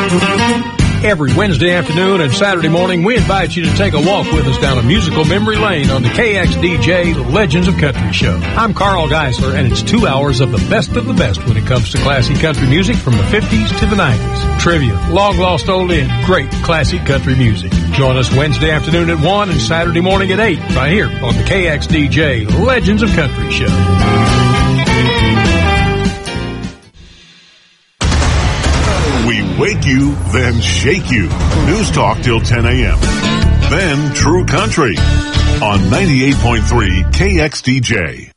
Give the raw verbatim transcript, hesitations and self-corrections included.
Every Wednesday afternoon and Saturday morning, we invite you to take a walk with us down a musical memory lane on the K X D J Legends of Country Show. I'm Carl Geisler, and it's two hours of the best of the best when it comes to classic country music from the fifties to the nineties. Trivia, long-lost oldie, and great classic country music. Join us Wednesday afternoon at one and Saturday morning at eight right here on the K X D J Legends of Country Show. We wake you, then shake you. News Talk till ten a.m. Then True Country on ninety-eight point three K X D J.